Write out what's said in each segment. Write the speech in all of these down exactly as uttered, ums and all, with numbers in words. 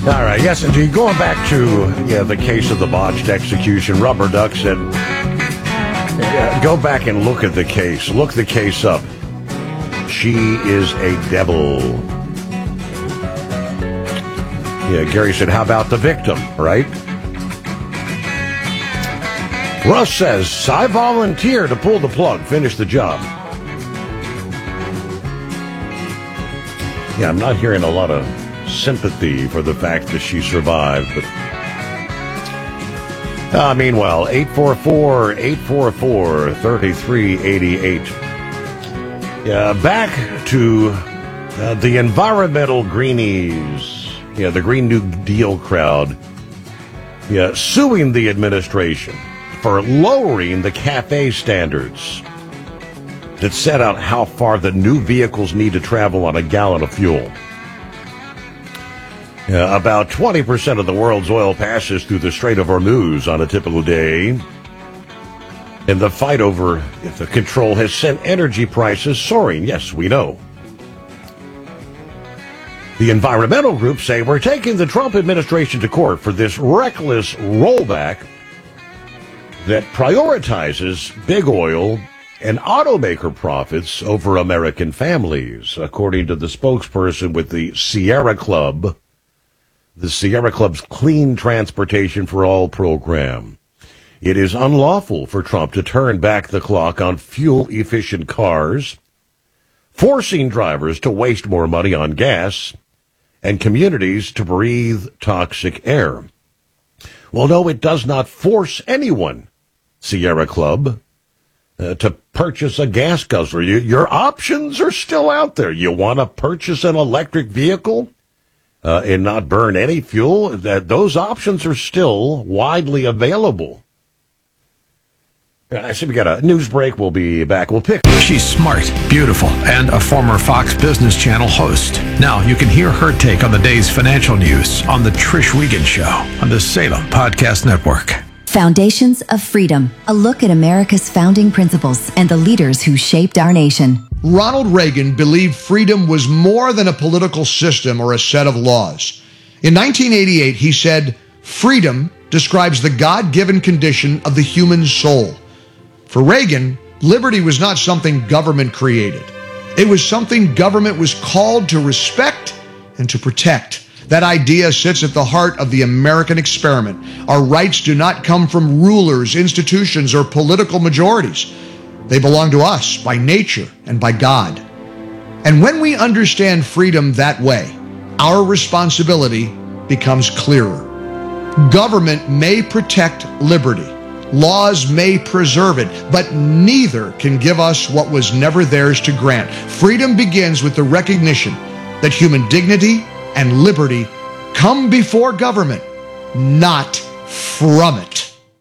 All right, yes, indeed. Going back to yeah, the case of the botched execution, Rubber Duck said, yeah, go back and look at the case. Look the case up. She is a devil. Yeah, Gary said, how about the victim, right? Russ says, I volunteer to pull the plug, finish the job. Yeah, I'm not hearing a lot of sympathy for the fact that she survived, but uh, meanwhile, eight four four, eight four four, three three eight eight. Yeah, back to uh, the environmental greenies, yeah, the Green New Deal crowd, yeah, suing the administration for lowering the CAFE standards that set out how far the new vehicles need to travel on a gallon of fuel. Uh, about twenty percent of the world's oil passes through the Strait of Hormuz on a typical day. And the fight over the control has sent energy prices soaring. Yes, we know. The environmental groups say we're taking the Trump administration to court for this reckless rollback that prioritizes big oil and automaker profits over American families, according to the spokesperson with the Sierra Club. The Sierra Club's Clean Transportation for All program. It is unlawful for Trump to turn back the clock on fuel-efficient cars, forcing drivers to waste more money on gas, and communities to breathe toxic air. Well, no, it does not force anyone, Sierra Club, uh, to purchase a gas guzzler. You, your options are still out there. You want to purchase an electric vehicle? Uh, and not burn any fuel, that those options are still widely available. I see we got a news break. We'll be back. We'll pick. She's smart, beautiful, and a former Fox Business Channel host. Now you can hear her take on the day's financial news on the Trish Wiegand Show on the Salem Podcast Network. Foundations of Freedom, a look at America's founding principles and the leaders who shaped our nation. Ronald Reagan believed freedom was more than a political system or a set of laws. In nineteen eighty-eight, he said, freedom describes the God-given condition of the human soul. For Reagan, liberty was not something government created. It was something government was called to respect and to protect. That idea sits at the heart of the American experiment. Our rights do not come from rulers, institutions, or political majorities. They belong to us by nature and by God. And when we understand freedom that way, our responsibility becomes clearer. Government may protect liberty. Laws may preserve it, but neither can give us what was never theirs to grant. Freedom begins with the recognition that human dignity and liberty come before government, not from it.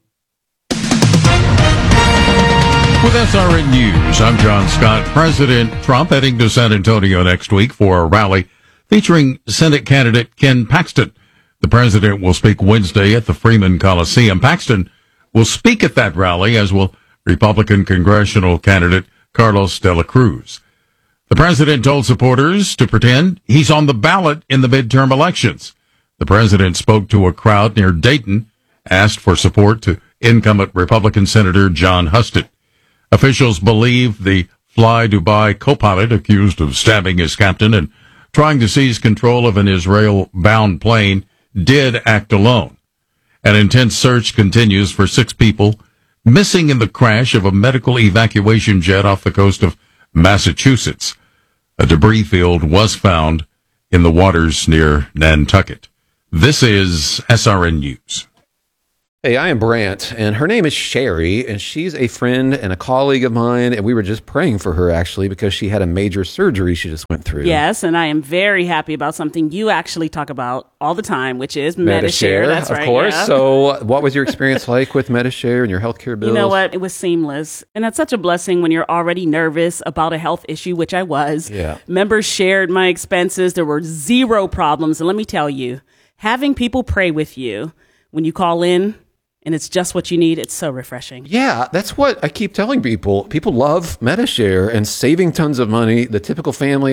With S R N News, I'm John Scott. President Trump heading to San Antonio next week for a rally featuring Senate candidate Ken Paxton. The president will speak Wednesday at the Freeman Coliseum. Paxton will speak at that rally, as will Republican congressional candidate Carlos de la Cruz. The president told supporters to pretend he's on the ballot in the midterm elections. The president spoke to a crowd near Dayton, asked for support to incumbent Republican Senator John Husted. Officials believe the Fly Dubai co-pilot accused of stabbing his captain and trying to seize control of an Israel-bound plane did act alone. An intense search continues for six people missing in the crash of a medical evacuation jet off the coast of Massachusetts. A debris field was found in the waters near Nantucket. This is S R N News. Hey, I am Brant, and her name is Sherry, and she's a friend and a colleague of mine, and we were just praying for her, actually, because she had a major surgery she just went through. Yes, and I am very happy about something you actually talk about all the time, which is Medi-Share. That's of right, course. yeah. So what was your experience like with Medi-Share and your healthcare bills? You know what? It was seamless, and that's such a blessing when you're already nervous about a health issue, which I was. Yeah. Members shared my expenses. There were zero problems, and let me tell you, having people pray with you when you call in, and it's just what you need, it's so refreshing. Yeah, that's what I keep telling people. People love Medi-Share and saving tons of money. The typical family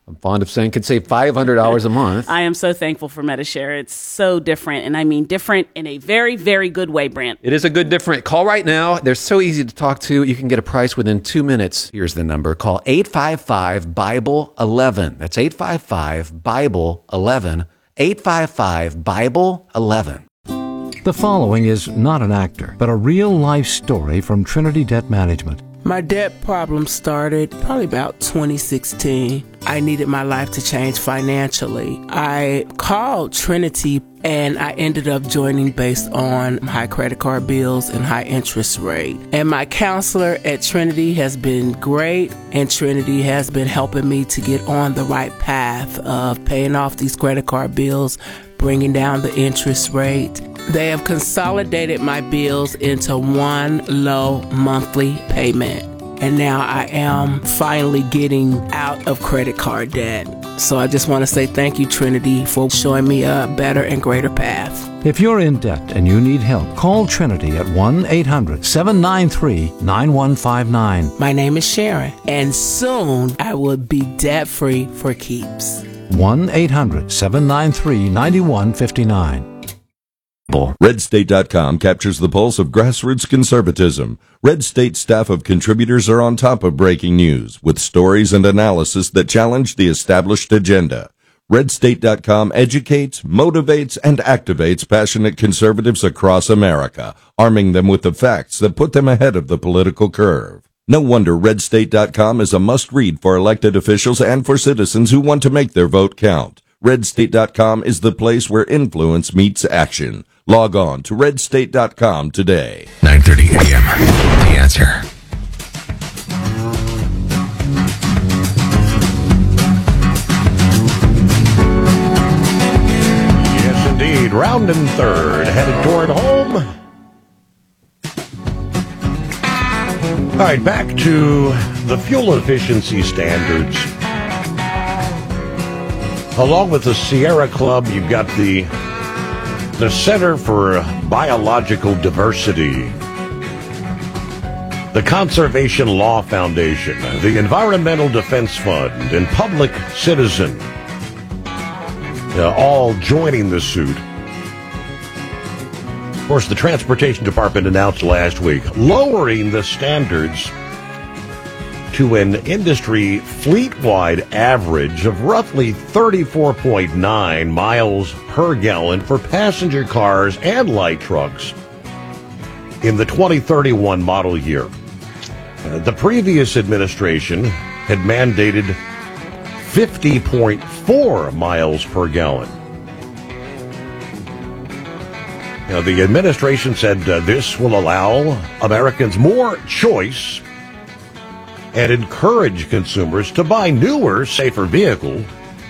I'm fond of saying could save five hundred dollars a month. I am so thankful for Medi-Share. It's so different, and I mean different in a very, very good way, Brant. It is a good different. Call right now. They're so easy to talk to. You can get a price within two minutes. Here's the number. Call eight five five, Bible eleven. That's eight five five, Bible eleven. eight five five, Bible eleven. The following is not an actor, but a real-life story from Trinity Debt Management. My debt problem started probably about twenty sixteen. I needed my life to change financially. I called Trinity and I ended up joining based on high credit card bills and high interest rate. And my counselor at Trinity has been great, and Trinity has been helping me to get on the right path of paying off these credit card bills, bringing down the interest rate. They have consolidated my bills into one low monthly payment. And now I am finally getting out of credit card debt. So I just want to say thank you, Trinity, for showing me a better and greater path. If you're in debt and you need help, call Trinity at one eight hundred, seven nine three, nine one five nine. My name is Sharon, and soon I will be debt-free for keeps. one eight hundred, seven nine three, nine one five nine. Red State dot com captures the pulse of grassroots conservatism. Red State staff of contributors are on top of breaking news with stories and analysis that challenge the established agenda. Red State dot com educates, motivates, and activates passionate conservatives across America, arming them with the facts that put them ahead of the political curve. No wonder Red State dot com is a must-read for elected officials and for citizens who want to make their vote count. Red State dot com is the place where influence meets action. Log on to Red State dot com today. nine thirty a.m. The Answer. Yes, indeed. Round and third, headed toward home. All right, back to the fuel efficiency standards. Along with the Sierra Club, you've got the the Center for Biological Diversity, the Conservation Law Foundation, the Environmental Defense Fund, and Public Citizen, uh, all joining the suit. Of course, the Transportation Department announced last week lowering the standards to an industry fleet-wide average of roughly thirty-four point nine miles per gallon for passenger cars and light trucks in the twenty thirty-one model year. Uh, the previous administration had mandated fifty point four miles per gallon. Now, the administration said uh, this will allow Americans more choice and encourage consumers to buy newer, safer vehicles.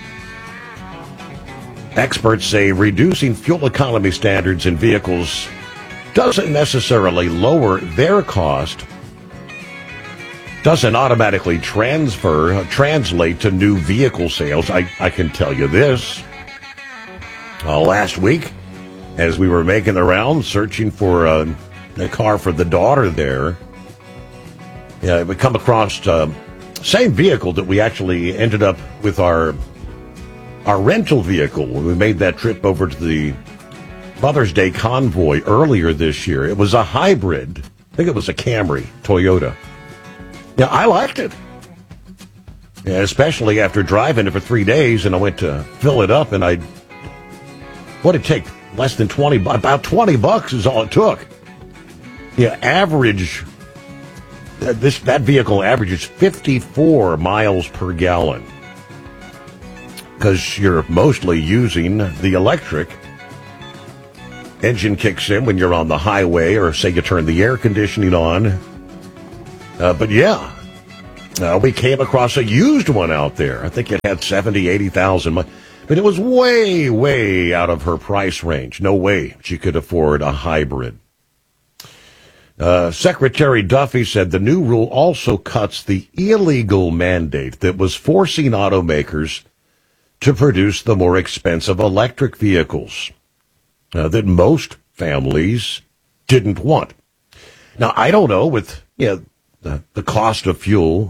Experts say reducing fuel economy standards in vehicles doesn't necessarily lower their cost, doesn't automatically transfer, translate to new vehicle sales. I, I can tell you this. Uh, last week, as we were making the rounds, searching for uh, a car for the daughter there, yeah, we come across the uh, same vehicle that we actually ended up with our our rental vehicle when we made that trip over to the Mother's Day convoy earlier this year. It was a hybrid. I think it was a Camry, Toyota. Yeah, I liked it. Yeah, especially after driving it for three days, and I went to fill it up, and I, what did it take? Less than twenty, about twenty bucks is all it took. Yeah, average. This that vehicle averages fifty-four miles per gallon because you're mostly using the electric. Engine kicks in when you're on the highway, or say you turn the air conditioning on. Uh, but yeah, uh, we came across a used one out there. I think it had seventy, eighty thousand, but it was way, way out of her price range. No way she could afford a hybrid. Uh, Secretary Duffy said the new rule also cuts the illegal mandate that was forcing automakers to produce the more expensive electric vehicles uh, that most families didn't want. Now, I don't know, with you know, the, the cost of fuel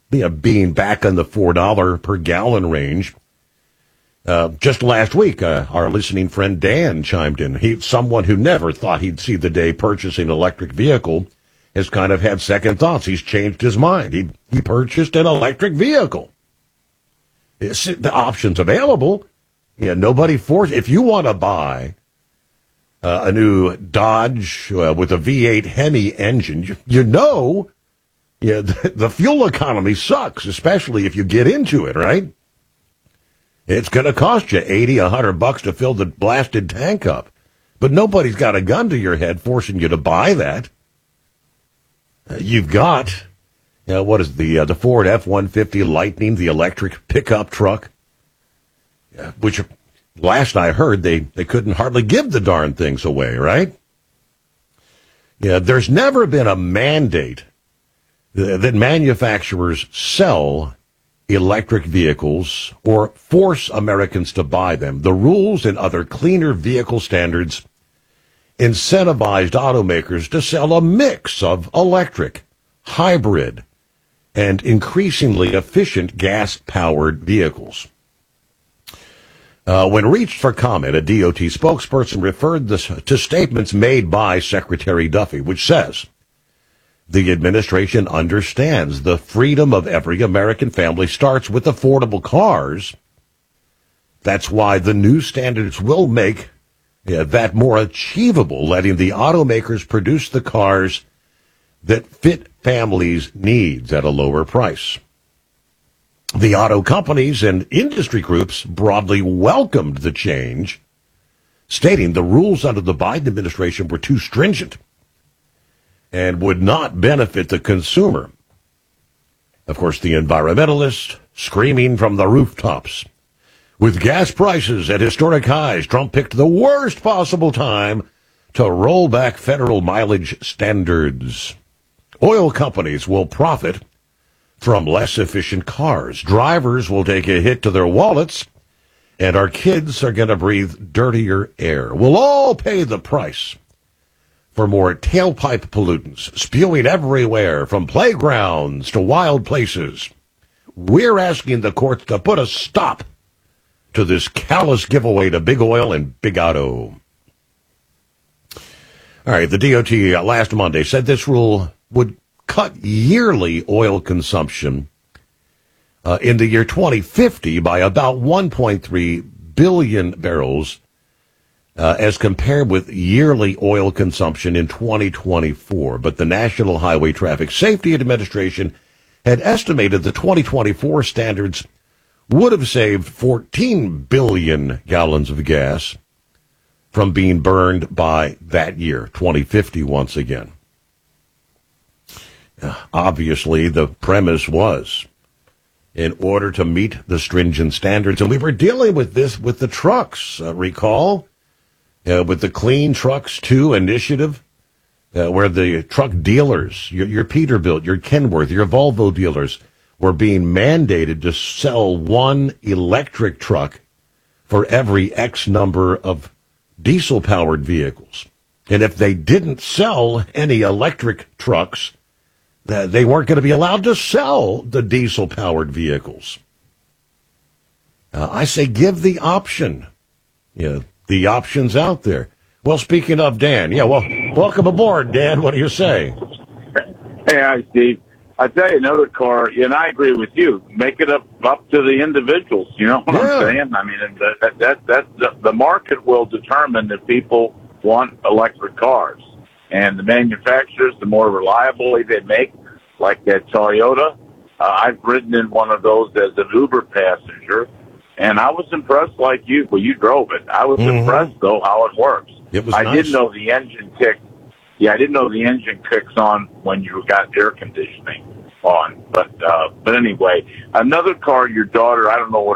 you know, being back in the four dollars per gallon range. Uh, just last week, uh, our listening friend Dan chimed in. He, someone who never thought he'd see the day purchasing an electric vehicle, has kind of had second thoughts. He's changed his mind. He he purchased an electric vehicle. It's, the option's available. Yeah, nobody forced. If you want to buy uh, a new Dodge uh, with a V eight Hemi engine, you, you know, yeah, the, the fuel economy sucks, especially if you get into it, right? It's going to cost you eighty, a hundred bucks to fill the blasted tank up. But nobody's got a gun to your head forcing you to buy that. Uh, you've got, you know, what is the uh, the Ford F one fifty Lightning, the electric pickup truck, uh, which last I heard they, they couldn't hardly give the darn things away, right? Yeah, there's never been a mandate that manufacturers sell electric vehicles or force Americans to buy them. The rules and other cleaner vehicle standards incentivized automakers to sell a mix of electric, hybrid, and increasingly efficient gas-powered vehicles. Uh, when reached for comment, a D O T spokesperson referred this, to statements made by Secretary Duffy, which says, the administration understands the freedom of every American family starts with affordable cars. That's why the new standards will make yeah, that more achievable, letting the automakers produce the cars that fit families' needs at a lower price. The auto companies and industry groups broadly welcomed the change, stating the rules under the Biden administration were too stringent and would not benefit the consumer. Of course, the environmentalists screaming from the rooftops. With gas prices at historic highs, Trump picked the worst possible time to roll back federal mileage standards. Oil companies will profit from less efficient cars. Drivers will take a hit to their wallets, and our kids are going to breathe dirtier air. We'll all pay the price for more tailpipe pollutants spewing everywhere from playgrounds to wild places. We're asking the courts to put a stop to this callous giveaway to big oil and big auto. All right, the D O T uh, last Monday said this rule would cut yearly oil consumption uh, in the year twenty fifty by about one point three billion barrels Uh, as compared with yearly oil consumption in twenty twenty-four. But the National Highway Traffic Safety Administration had estimated the twenty twenty-four standards would have saved fourteen billion gallons of gas from being burned by that year, twenty fifty once again. Uh, obviously, the premise was in order to meet the stringent standards, and we were dealing with this with the trucks, uh, recall? Uh, with the Clean Trucks two initiative, uh, where the truck dealers, your, your Peterbilt, your Kenworth, your Volvo dealers, were being mandated to sell one electric truck for every X number of diesel-powered vehicles. And if they didn't sell any electric trucks, uh, they weren't going to be allowed to sell the diesel-powered vehicles. Uh, I say give the option. You know, the options out there. Well, speaking of Dan, yeah, well, welcome aboard, Dan. What do you say? Hey, hi, Steve. I tell you, another car, and I agree with you. Make it up up to the individuals. You know what yeah. I'm saying? I mean, that that that the, the market will determine if people want electric cars, and the manufacturers, the more reliably they make, like that Toyota. Uh, I've ridden in one of those as an Uber passenger. And I was impressed like you. Well, you drove it. I was mm-hmm. impressed, though, how it works. It was I nice. didn't know the engine kicked. Yeah, I didn't know the engine kicks on when you got air conditioning on. But uh, but anyway, another car, your daughter, I don't know what